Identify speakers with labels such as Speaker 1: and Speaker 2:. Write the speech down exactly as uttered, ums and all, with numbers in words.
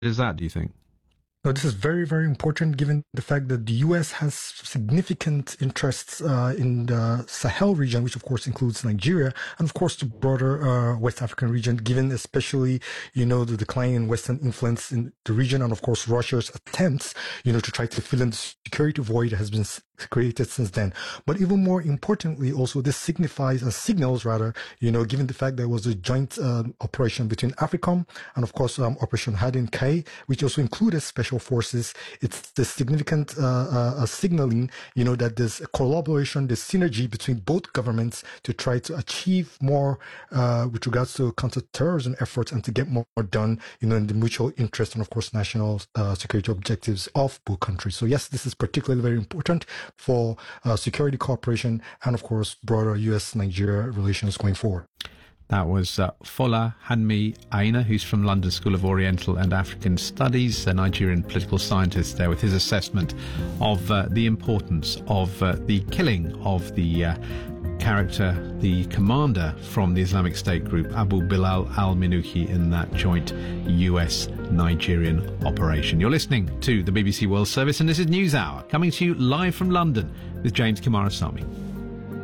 Speaker 1: is that, do you think?
Speaker 2: No, this is very, very important given the fact that the U S has significant interests uh, in the Sahel region, which of course includes Nigeria, and of course the broader uh, West African region, given especially, you know, the decline in Western influence in the region, and of course Russia's attempts, you know, to try to fill in the security void that has been created since then. But even more importantly, also this signifies, uh, signals rather, you know, given the fact there was a joint um, operation between AFRICOM and of course um, Operation Hardin Kai, which also included special forces. It's the significant uh, uh, signaling, you know, that there's a collaboration, there's synergy between both governments to try to achieve more uh, with regards to counter-terrorism efforts and to get more done, you know, in the mutual interest and of course national uh, security objectives of both countries. So yes, this is particularly very important for uh, security cooperation and of course broader U S Nigeria relations going forward.
Speaker 1: That was uh, Fola Hanmi Aina, who's from London School of Oriental and African Studies, a Nigerian political scientist there, with his assessment of uh, the importance of uh, the killing of the uh, character, the commander from the Islamic State group, Abu Bilal al-Minuhi, in that joint U S-Nigerian operation. You're listening to the B B C World Service, and this is NewsHour, coming to you live from London with James Kimarasamy.